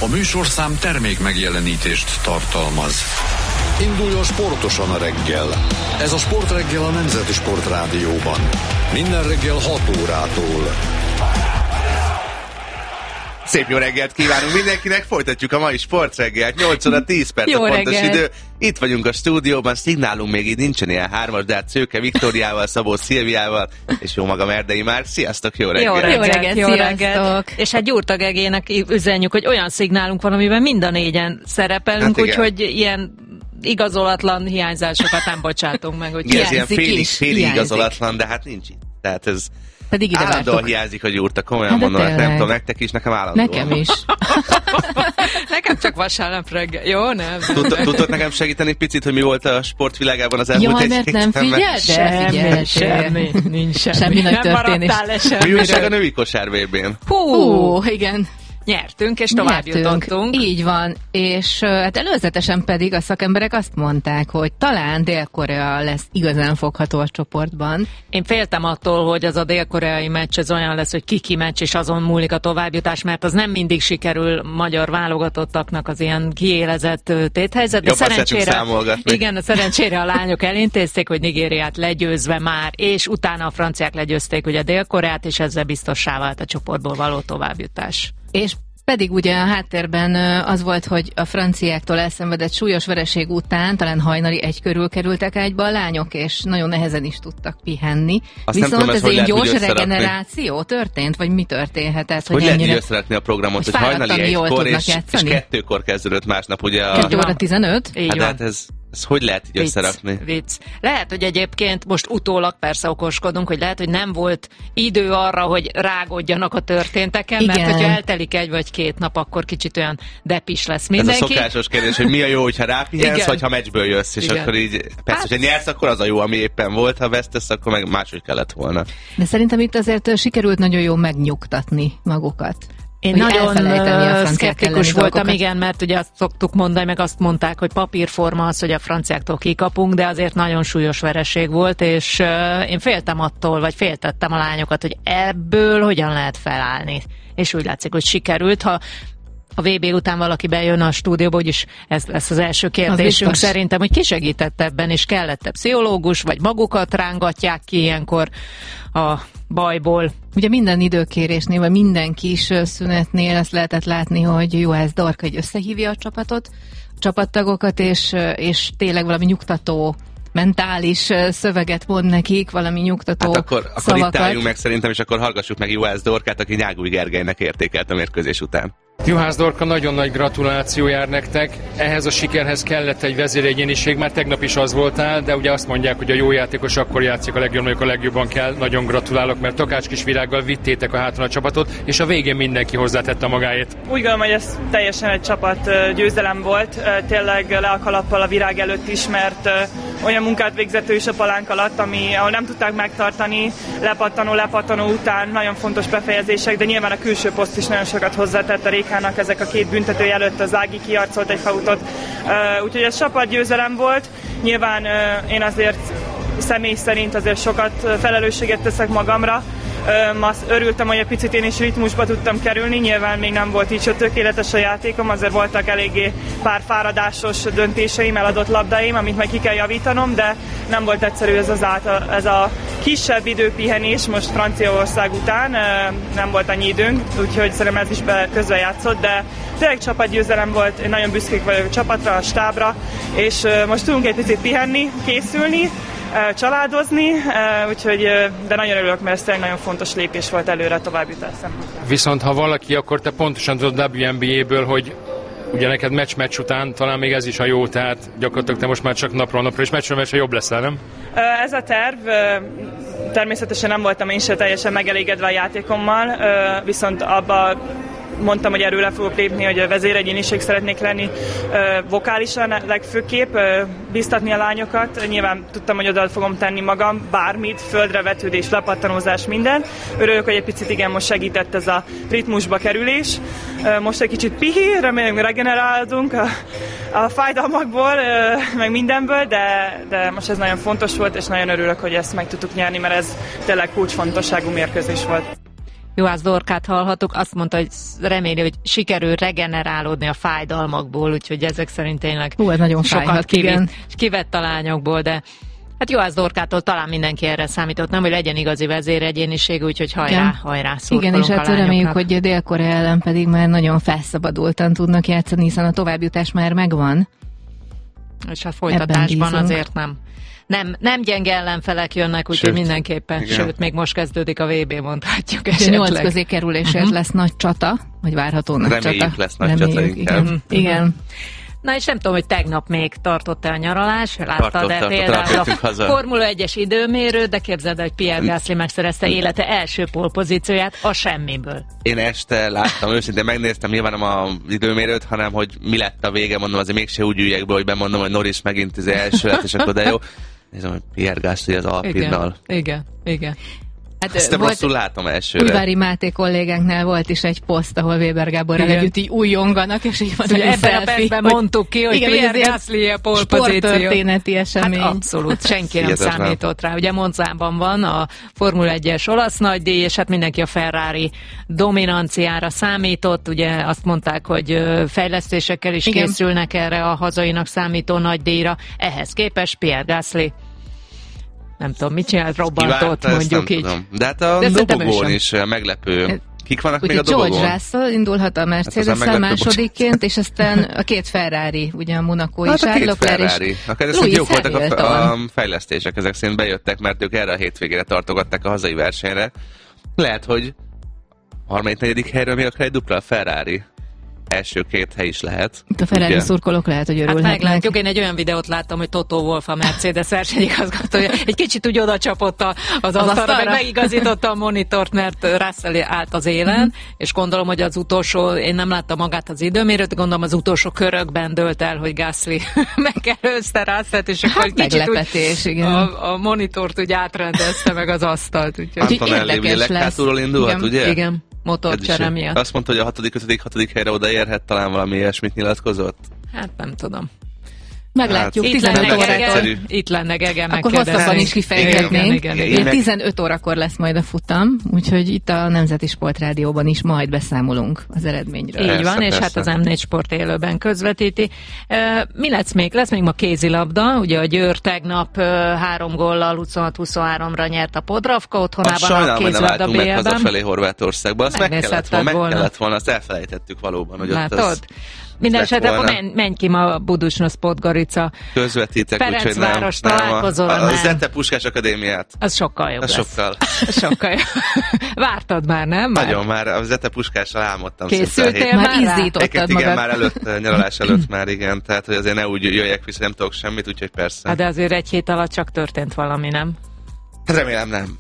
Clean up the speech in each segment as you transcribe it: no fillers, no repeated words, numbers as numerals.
A műsorszám termék megjelenítést tartalmaz. Induljon sportosan a reggel. Ez a Sportreggel a Nemzeti Sportrádióban. Minden reggel 6 órától. Szép jó reggelt kívánunk mindenkinek, folytatjuk a mai Sportreggelt, 8 óra 10 perc a pontos idő. Itt vagyunk a stúdióban, szignálunk még így nincsen ilyen hármas, de hát Szőke Viktóriával, Szabó Szilviával, és jó magam Erdei Márk. Sziasztok, jó reggelt! Jó reggelt! És hát Gyurta Gegének üzenjük, hogy olyan szignálunk van, amiben mind a négyen szerepelünk, hát úgyhogy ilyen igazolatlan hiányzásokat nem bocsátunk meg. Hogy ez ilyen félig igazolatlan, de hát nincs itt. Tehát ez pedig állandóan hiányzik a Gyurta, komolyan mondom, nem tudom, nektek is, nekem állandóan. Nekem is. Nekem csak vasárnap reggel. Jó, nem? Tudtok nekem segíteni picit, hogy mi volt a sportvilágában az elmúlt egy mert nem figyeld? Semmi, nincs semmi. Semmi nagy történés. Mi újság a női kosár VB-n? Hú, igen. Nyertünk, és tovább jutottunk. Így van, és hát előzetesen pedig a szakemberek azt mondták, hogy talán Dél-Korea lesz igazán fogható a csoportban. Én féltem attól, hogy az a dél-koreai meccs ez olyan lesz, hogy ki meccs, és azon múlik a továbbjutás, mert az nem mindig sikerül magyar válogatottaknak az ilyen kiélezett téthelyzet. De szerencsére a lányok elintézték, hogy Nigériát legyőzve már, és utána a franciák legyőzték ugye Dél-Koreát, és ezzel biztossá vált a csoportból való továbbjutás. És pedig ugye a háttérben az volt, hogy a franciáktól elszenvedett súlyos vereség után talán hajnali 1 körül kerültek ágyba a lányok, és nagyon nehezen is tudtak pihenni. Azt viszont ez egy gyors regeneráció történt, vagy mi történhetett? Hogy lehet így összerakni a programot, hogy hajnali 1-kor és 2-kor kezdődött másnap, ugye? 2 óra 15? Így van. Hát ez hogy lehet így összerakni? Vicc. Lehet, hogy egyébként most utólag persze okoskodunk, hogy lehet, hogy nem volt idő arra, hogy rágódjanak a történteken, igen. Mert hogyha eltelik 1 vagy 2 nap, akkor kicsit olyan depis lesz mindenki. Ez a szokásos kérdés, hogy mi a jó, hogyha rápihensz, vagy ha meccsből jössz, és akkor így, persze, hogyha nyersz, akkor az a jó, ami éppen volt, ha vesztesz, akkor meg máshogy kellett volna. De szerintem itt azért sikerült nagyon jól megnyugtatni magukat. Én nagyon szkeptikus voltam, igen, mert ugye azt szoktuk mondani, meg azt mondták, hogy papírforma az, hogy a franciáktól kikapunk, de azért nagyon súlyos vereség volt, és én féltem attól, vagy féltettem a lányokat, hogy ebből hogyan lehet felállni. És úgy látszik, hogy sikerült, ha a VB után valaki bejön a stúdióba, úgyis ez lesz az első kérdésünk szerintem, hogy ki segített ebben, és kellett-e pszichológus, vagy magukat rángatják ki ilyenkor a bajból. Ugye minden időkérésnél, vagy minden kis szünetnél azt lehetett látni, hogy Juhász Dorka összehívja a csapatot, a csapattagokat, és tényleg valami nyugtató mentális szöveget mond nekik, valami nyugtató akkor itt álljunk meg szerintem, és akkor hallgassuk meg Juhász Dorkát, aki Nyágúj Gergelynek értékelt a mérkőzés után. Juhász Dorka, nagyon nagy gratuláció jár nektek. Ehhez a sikerhez kellett egy vezéregyéniség, már tegnap is az voltál, de ugye azt mondják, hogy a jó játékos akkor játszik a legjobb, amikor a legjobban kell. Nagyon gratulálok, mert Takács Kisvirággal vittétek a háton a csapatot, és a végén mindenki hozzátette magáét. Úgy gondolom, hogy ez teljesen egy csapat győzelem volt. Tényleg le a kalappal a Virág előtt is, mert olyan munkát végzett ő is a palánk alatt, ahol nem tudták megtartani, lepattanó után nagyon fontos befejezések, de nyilván a külső poszt is nagyon sokat hozzátett a Rékának, ezek a 2 büntetői előtt az Ági kiarcolt egy fautot, úgyhogy ez csapatgyőzelem volt. Nyilván én azért személy szerint azért sokat felelősséget teszek magamra. Örültem, hogy egy picit én is ritmusba tudtam kerülni, nyilván még nem volt így so tökéletes a játékom, azért voltak eléggé pár fáradásos döntéseim, eladott labdáim, amit meg ki kell javítanom, de nem volt egyszerű ez a kisebb időpihenés most Franciaország után, nem volt annyi időnk, úgyhogy szerintem ez is közrejátszott, de tényleg csapatgyőzelem volt, én nagyon büszkék vagyok a csapatra, a stábra, és most tudunk egy picit pihenni, készülni, családozni, úgyhogy, de nagyon örülök, mert ez tényleg nagyon fontos lépés volt előre a továbbjutás szempontjából. Viszont ha valaki, akkor te pontosan tudod WNBA-ből, hogy ugye neked meccs után talán még ez is a jó, tehát gyakorlatilag te most már csak napról napra, és meccsről meccsre jobb leszel, nem? Ez a terv, természetesen nem voltam én sem teljesen megelégedve a játékommal, viszont abba mondtam, hogy erről le fogok lépni, hogy vezéregyéniség szeretnék lenni vokálisan legfőképp, biztatni a lányokat. Nyilván tudtam, hogy oda fogom tenni magam, bármit, földre vetődés, lepattanózás, minden. Örülök, hogy egy picit igen, most segített ez a ritmusba kerülés. Most egy kicsit pihi, remélem regenerálódunk a fájdalmakból, meg mindenből, de most ez nagyon fontos volt, és nagyon örülök, hogy ezt meg tudtuk nyerni, mert ez tényleg kulcsfontosságú mérkőzés volt. Juhász Dorkát hallhatok, azt mondta, hogy reméli, hogy sikerül regenerálódni a fájdalmakból, úgyhogy ezek szerint tényleg ez nagyon sokat kivett a lányokból, de hát Juhász Dorkától talán mindenki erre számított, nem, hogy legyen igazi vezéregyéniség, úgyhogy hajrá, igen, és hát reméljük, hogy Dél-Korea ellen pedig már nagyon felszabadultan tudnak játszani, hiszen a továbbjutás már megvan. És a folytatásban azért nem gyenge ellenfelek jönnek, úgyhogy mindenképpen. Igen. Sőt, még most kezdődik a VB, mondhatjuk esetleg. 8 közé kerülésért lesz nagy csata, vagy várható nagy csata. Reméljük lesz nagy csata inkább. Igen. Na és nem tudom, hogy tegnap még tartott-e a nyaralás, láttad-e például a Formula 1-es időmérő, de képzeld el, hogy Pierre Gasly megszerezte élete első pole-pozícióját a semmiből. Én este láttam, őszintén megnéztem, nyilván nem az időmérőt, hanem hogy mi lett a vége, mondom, azért mégse úgy üljek be, hogy bemondom, hogy Norris megint első lett, és akkor de jó. Nézem, hogy Pierre Gasly az Alpinnal. Igen. Hát ezt rosszul látom elsőre. Újvári Máté kollégánknál volt is egy poszt, ahol Weber Gáborral együtt így újjonganak, és így van egy ebben a percben mondtuk ki, hogy Pierre Gasly a polpozíció. Sporttörténeti esemény. Hát abszolút, senki nem számított rá. Ugye Monzában van a Formula 1-es olasz nagydíj, és hát mindenki a Ferrari dominanciára számított. Ugye azt mondták, hogy fejlesztésekkel is készülnek erre a hazainak számító nagydíjra. Ehhez képest Pierre Gasly nem tudom, mit csinált, robbantott, mondjuk így. Tudom. De hát a dobogón is meglepő. Kik vannak még a dobogón? George Russell indulhat a Mercedes-szel másodikként, és aztán a két Ferrari, ugye a Monaco és Charles Leclerc, és Lewis jók voltak a fejlesztések, ezek szerint bejöttek, mert ők erre a hétvégére tartogatták a hazai versenyre. Lehet, hogy 3.-4. helyről még akár egy dupla a Ferrari. Első két hely is lehet. Itt a Ferrari szurkolók lehet, hogy örülhetnek. Hát meglátjuk, én egy olyan videót láttam, hogy Toto Wolff, a Mercedes versenyigazgatója, egy kicsit úgy oda csapott az asztalra, meg megigazította a monitort, mert Russell állt az élen, és gondolom, hogy az utolsó, én nem láttam magát az időmérőt, gondolom az utolsó körökben dőlt el, hogy Gasly megelőzte Russellt, és akkor egy kicsit a monitort úgy átrendezte meg az asztalt. Antonelli ugye leghátulról indulhat, ugye? Igen. Motorcsere miatt. Azt mondta, hogy a 6. helyre odaérhet, talán valami ilyesmit nyilatkozott? Hát nem tudom. Meglátjuk, 15 órától. Itt lenne Gege, akkor hosszabban is kifejthetnénk. 15 órakor lesz majd a futam, úgyhogy itt a Nemzeti Sportrádióban is majd beszámolunk az eredményről. Így van, és hát az M4 Sport élőben közvetíti. Mi lesz még? Lesz még ma kézilabda, ugye a Győr tegnap 3 góllal 26-23-ra nyert a Podravka otthonában a kézilabda BL-ben. Meg hazafelé Horvátországba, azt meg kellett volna, azt elfelejtettük valóban, hogy ott az... Mindenesetre akkor menj ki ma Buducsnosz Podgorica. Közvetítek, Ferencváros találkozóra. A Zete Puskás Akadémiát. Az sokkal jobb lesz. Sokkal jobb. Vártad már, nem? Nagyon már. A Zete Puskással álmodtam. Készültél már izzítottad magad? Igen, már nyaralás előtt már igen. Tehát, hogy azért ne úgy jöjjek vissza, nem tudok semmit, úgyhogy persze. Hát de azért egy hét alatt csak történt valami, nem? Remélem nem.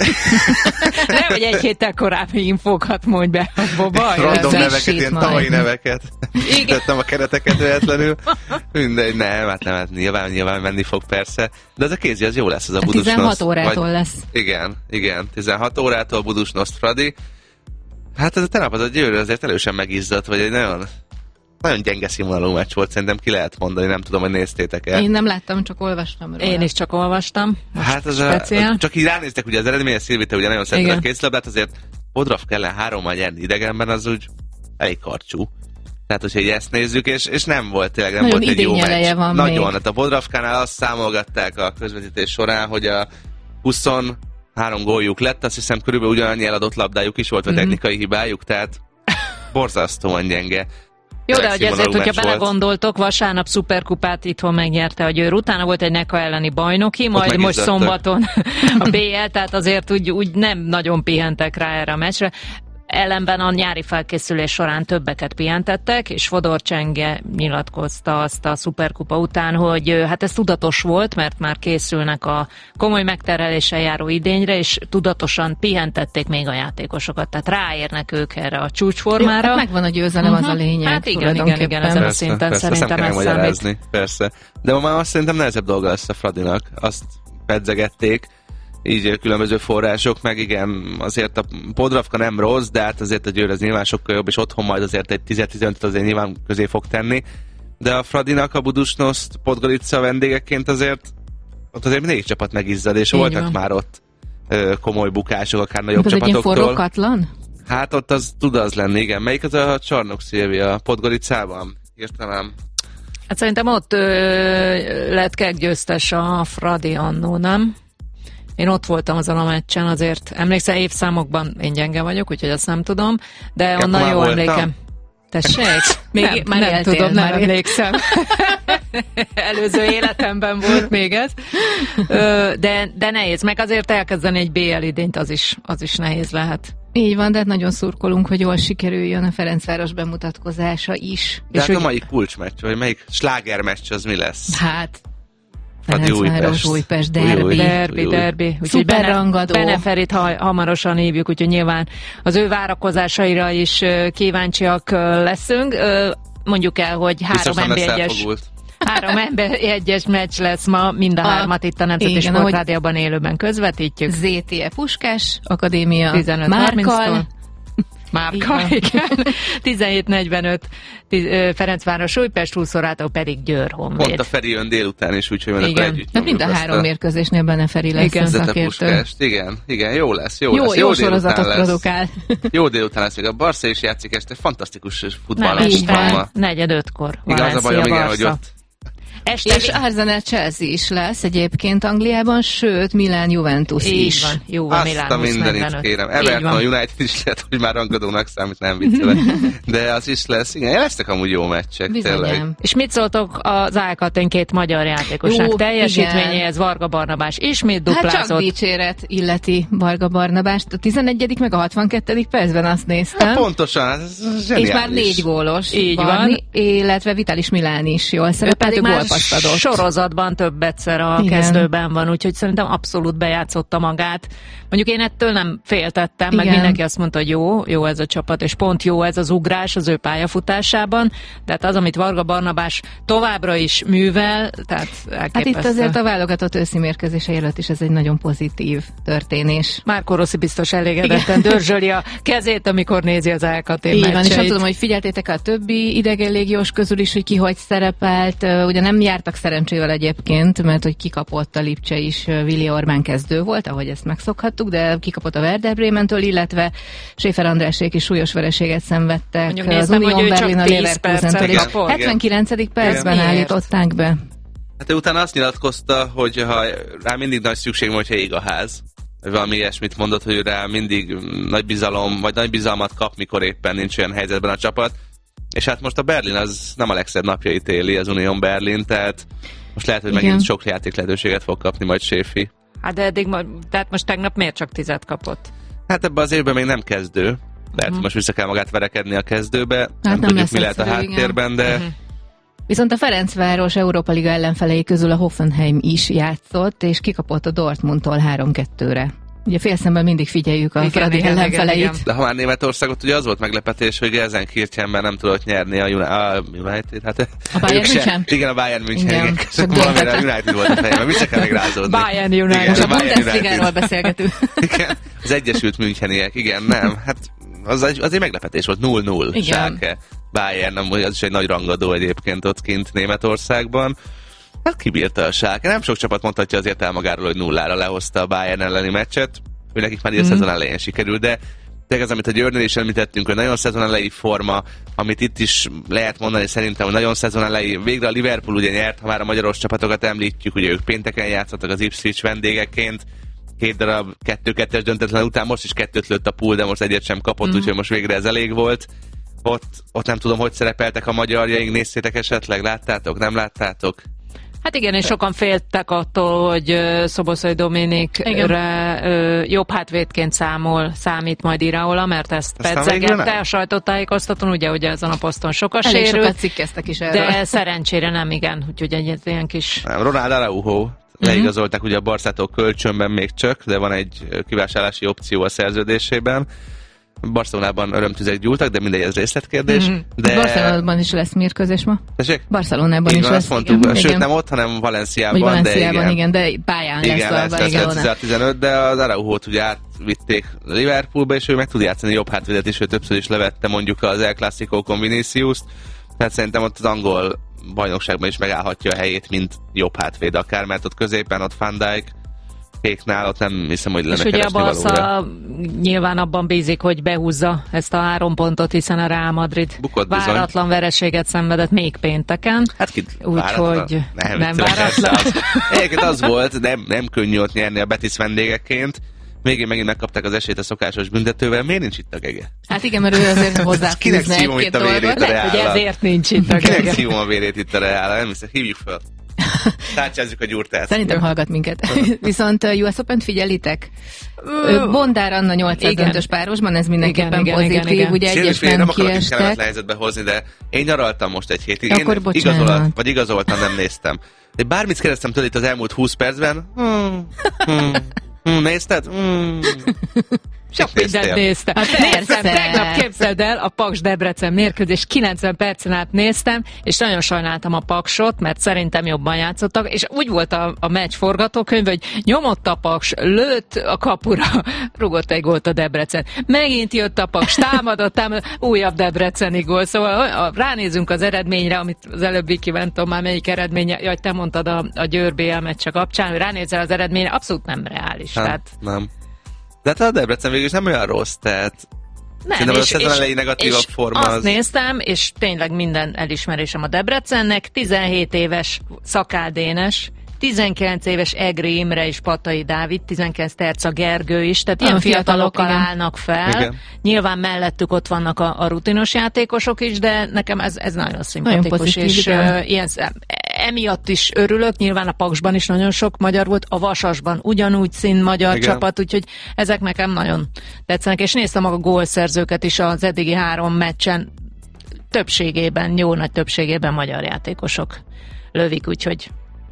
Nem, hogy egy héttel korábbi infókat mondj be, Boba. Random neveket, ilyen tavalyi neveket. Tettem a kereteket véletlenül. Mindegy, hát nyilván menni fog persze. De az a kézi, az jó lesz, az a Budusnosz. 16 órától lesz. Igen, 16 órától Budusnosz Fradi. Hát ez a tenap az a Győr azért elősen megizzadt, vagy egy nagyon gyenge színvonalú meccs volt, szerintem ki lehet mondani, nem tudom, hogy néztétek-e. Én nem láttam, csak olvastam róla. Én is csak olvastam. Hát csak így ránéztek ugye az eredménye, Szilvite ugye nagyon szeretett a kézilabdát, azért Podravka ellen 3-mal nyerni idegenben, az úgy elég karcsú. Tehát, hogyha így ezt nézzük, és nem volt tényleg, nem nagyon volt egy jó meccs. Nagyon, hát a Podravkánál azt számolgatták a közvetítés során, hogy a 23 góljuk lett, azt hiszem körülbelül ugyanannyi eladott labdájuk is volt, vagy technikai hibájuk, tehát borzasztóan gyenge. Jó, de hogy ezért, hogyha belegondoltok, vasárnap szuperkupát itthon megnyerte a Győr, utána volt egy Neka elleni bajnoki, majd most szombaton a BL, tehát azért úgy nem nagyon pihentek rá erre a meccsre. Ellenben a nyári felkészülés során többeket pihentettek, és Fodor Csenge nyilatkozta azt a szuperkupa után, hogy hát ez tudatos volt, mert már készülnek a komoly megtereléssel járó idényre, és tudatosan pihentették még a játékosokat, tehát ráérnek ők erre a csúcsformára. Hát megvan a győzelem, az a lényeg. Hát igen, ezen a szinten szerintem ez számít. Persze, de ma már azt szerintem nehezebb dolga lesz a Fradinak, azt pedzegették, így különböző források, meg igen, azért a Podravka nem rossz, de hát azért a Győr az nyilván sokkal jobb, és otthon majd azért egy 10-15-öt azért nyilván közé fog tenni. De a Fradinak a Buducsnosz Podgorica vendégeként azért ott azért 4 csapat megizzad, és így voltak van már ott komoly bukások, akár nagyobb csapatoktól. Ez egy forró katlan? Hát ott az tud az lenni, igen. Melyik az a Csarnok Szilvia? Podgoricában? Értelem. Hát szerintem ott lett keggyőztes a Fradi annó, nem? Én ott voltam azon a meccsen, azért emlékszem, évszámokban én gyenge vagyok, úgyhogy azt nem tudom, de onnan jól emlékem. Tessék? Még nem, már nem tudom, nem emlékszem. Előző életemben volt még ez. De nehéz, meg azért elkezdeni egy BL idényt, az is nehéz lehet. Így van, de hát nagyon szurkolunk, hogy jól sikerüljön a Ferencváros bemutatkozása is. De és hát a mai kulcsmeccs, vagy melyik slágermeccs az mi lesz? Hát... Ferencváros, Újpest, derbi. Szuper rangadó. Beneferit hamarosan hívjuk, úgyhogy nyilván az ő várakozásaira is kíváncsiak leszünk. Mondjuk el, hogy 3 NB1-es meccs lesz ma, mind a 3-at itt a Nemzeti Sportrádióban élőben közvetítjük. ZTE Puskás Akadémia 15 Márkal. Igen. 17:45 Ferencváros Újpest, 20 órától pedig Győr Honvéd. Pont a Feri jön délután is, úgyhogy majd akkor együtt nyomjuk. Mind a 3 mérkőzésnél benne Feri lesz a szakértő. Igen, jó lesz. Jó sorozatot produkál. Jó délután lesz, még a Barca is játszik este, fantasztikus futball lesz. 4:05-kor. Igaz a bajom, igen, hogy ott. És Arsenal Chelsea is lesz egyébként Angliában, sőt Milán Juventus is. Van, jó van, Milán. Azt a mindenit kérem. Everton a United is lehet, hogy már rangadónak számít, nem viccelek. De az is lesz. Igen, lesznek amúgy jó meccsek. Bizonyám. És mit szóltok az Alcatel 2 magyar játékosnak teljesítményéhez? Varga Barnabás ismét duplázott. Hát csak dicséret illeti Varga Barnabást. A 11. meg a 62. percben azt néztem. Hát pontosan, ez zseniális. És már 4 gólos. Így van. Illetve Vitalis Milán is jól szerepelt, gólpaszt adott. Sorozatban több egyszer a kezdőben van, úgyhogy szerintem abszolút bejátszotta magát. Mondjuk én ettől nem féltettem, meg mindenki azt mondta, hogy jó ez a csapat, és pont jó ez az ugrás az ő pályafutásában, de hát az, amit Varga Barnabás továbbra is művel, tehát elképesztő. Hát itt azért a válogatott őszi mérkőzése előtt is ez egy nagyon pozitív történés. Márko Rossi biztos elégedetten dörzsöli a kezét, amikor nézi az Alcatel meccseit. Így van, és nem tudom, hogy figyeltétek a többi idegen légiós közül is, hogy ki hogy szerepelt. Ugye nem jártak szerencsével egyébként, mert hogy kikapott a Lipcse is, Vili Orbán kezdő volt, ahogy ezt megszokhattuk, de kikapott a Werder Brementől, illetve Schäfer Andrásék is súlyos vereséget szenvedtek az Union Berlin a Leverkusentől, és 79. percben állították be. Hát ő utána azt nyilatkozta, hogy rá mindig nagy szükség van, hogyha ég a ház. Valami ilyesmit mondott, hogy rá mindig nagy bizalom, vagy nagy bizalmat kap, mikor éppen nincs olyan helyzetben a csapat. És hát most a Berlin az nem a legszebb napjait éli, az Union Berlin, tehát most lehet, hogy megint sok játék lehetőséget fog kapni majd Séfi. Hát de eddig, tehát most tegnap miért csak 10 kapott? Hát ebben az évben még nem kezdő. Lehet, most vissza kell magát verekedni a kezdőbe. Hát nem tudjuk, mi lehet a háttérben, de... Viszont a Ferencváros Európa Liga ellenfelei közül a Hoffenheim is játszott, és kikapott a Dortmundtól 3-2-re. Ugye félszemben mindig figyeljük a Fradi ellenfeleit. Igen. De ha már Németországot, ugye az volt meglepetés, hogy Gelsenkirchenben nem tudott nyerni a United. Hát, a Bayern München? Igen, a Bayern München. Valamire a United volt a fejemben. Vissza kell még rázódni. Bayern United. Most a Bundesligáról beszélgetünk. Igen, az Egyesült Müncheniek. Igen, nem. Hát az egy meglepetés volt. 0-0. Schalke. Bayern, az is egy nagy rangadó egyébként ott kint Németországban. Hát kibírta a Schalke. Nem sok csapat mondhatja azért el magáról, hogy 0-ra lehozta a Bayern elleni meccset. Ő nekik már a szezon elején sikerült, de ez, amit a Győrnél is említettünk, hogy nagyon szezon elejé forma, amit itt is lehet mondani szerintem, hogy nagyon szezon elejé. Végre a Liverpool ugye nyert, ha már a magyaros csapatokat említjük, ugye ők pénteken játszottak az Ipswich vendégeként, 2 darab 2-2-es döntetlen után, most is 2-t lőtt a Pool, de most egyet sem kapott, úgyhogy most végre ez elég volt. Ott nem tudom, hogy szerepeltek a magyarjaink, néztétek esetleg, láttátok, nem láttátok? Hát igen, és sokan féltek attól, hogy Szoboszlai Dominikre jobb hátvédként számít majd Iraola, mert ezt pedzegette a sajtótájékoztatón, ugye ezen a poszton sokat sérült. Elég sokat cikkeztek is erről. De szerencsére nem, igen, úgyhogy egy ilyen kis... Nem, Ronald Araujo leigazolták ugye a Barszától kölcsönben még csak, de van egy kivásárlási opció a szerződésében. Barcelonában örömtüzek gyúltak, de mindegy, ez részletkérdés. De... Barcelonában is lesz mérkőzés ma. Tessék? Barcelonában is lesz. Mondtuk, igen, sőt, nem ott, hanem Valenciában. De igen, de pályán igen, lesz a Barcelona. 15, de az Araujót ugye átvitték Liverpoolba, és ő meg tud játszani jobb hátvédet is, ő többször is levette mondjuk az El Clásico-kon Viniciust. Tehát szerintem ott az angol bajnokságban is megállhatja a helyét, mint jobb hátvéd akár, mert ott középen ott Van Dijk, kéknál, ott nem hiszem, hogy lenne keresni valóra. És ugye a Barca nyilván abban bízik, hogy behúzza ezt a 3 pontot, hiszen a Real Madrid váratlan vereséget szenvedett még pénteken. Hát úgyhogy nem váratlan. Egyébként az volt, nem könnyű ott nyerni a Betis vendégeként. Végén megint megkapták az esélyt a szokásos büntetővel. Miért nincs itt a Gege? Hát igen, mert ő azért hozzáfűzne egy-két dolgot. Lehet, hogy ezért nincs itt a Gege. Kinek szívom a vérét itt a Reállal? Nem hiszem, hívjuk fel. Tárcsázzuk a gyurtát. Szerintem hallgat minket. Viszont US Open-t figyelitek? Bondár Anna 800 döntős párosban, ez mindenképpen pozitív. Ugye egyesben nem akarok is kellemetlen helyzetbe hozni, de én nyaraltam most egy hétig. Én igazoltam, nem néztem. De bármit kérdeztem tőle itt az elmúlt 20 percben. Nézted? Sok mindent néztem. Néztem, tegnap képzeld el a Paks-Debrecen mérkőzés, 90 percen át néztem, és nagyon sajnáltam a Paksot, mert szerintem jobban játszottak, és úgy volt a meccs forgatókönyv, hogy nyomott a Paks, lőtt a kapura, rugott egy gólt a Debrecen. Megint jött a Paks, támadott, újabb debreceni gól. Szóval ránézünk az eredményre, amit az előbb kívánom, már melyik eredménye, jaj, te mondtad a Győr BL meccse kapcsán, hogy ránézel az eredményre, abszolút nem reális. Tehát... Nem. De hát a Debrecen végül is nem olyan rossz, tehát nem, és negatívabb forma azt néztem, és tényleg minden elismerésem a Debrecennek, 17 éves Szakál Dénes, 19 éves Egri Imre és Patai Dávid, 19 Terca Gergő is, tehát ilyen fiatalokkal állnak fel. Igen. Nyilván mellettük ott vannak a rutinos játékosok is, de nekem ez nagyon szimpatikus, és ilyen emiatt is örülök, nyilván a Paksban is nagyon sok magyar volt, a Vasasban ugyanúgy magyar csapat, úgyhogy ezek nekem nagyon tetszenek, és néztem a gólszerzőket is az eddigi 3 meccsen, jó nagy többségében magyar játékosok lövik, úgyhogy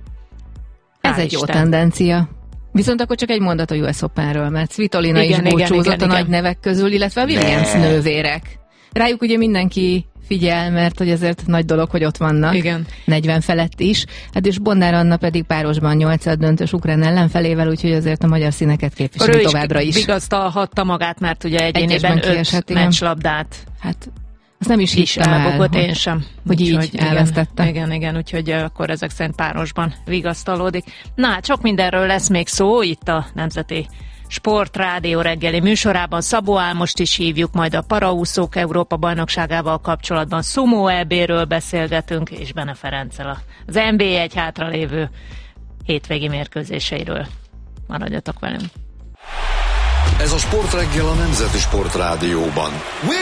ez egy jó tendencia. Viszont akkor csak egy mondat a US Openről, mert Svitolina is búcsúzott a nagy nevek közül, illetve a Williams nővérek. Rájuk ugye mindenki figyel, mert hogy ezért nagy dolog, hogy ott vannak. Igen. 40 felett is. Hát és Bondár Anna pedig párosban 8 döntős ukrán ellenfelével, úgyhogy azért a magyar színeket képviseli továbbra is. Vigasztalhatta magát, mert ugye egyénében 5 meccslabdát. Hát azt nem is hittem el, én sem. Hogy így elvesztette. Igen, úgyhogy akkor ezek szerint párosban vigasztalódik. Na hát sok mindenről lesz még szó itt a Nemzeti Sportrádió reggeli műsorában. Szabó Álmost is hívjuk, majd a paraúszók Európa bajnokságával kapcsolatban Sumo EB-ről beszélgetünk, és Bene Ferenccel az NB1 hátralévő hétvégi mérkőzéseiről. Maradjatok velünk! Ez a Sportreggel a Nemzeti Sportrádióban.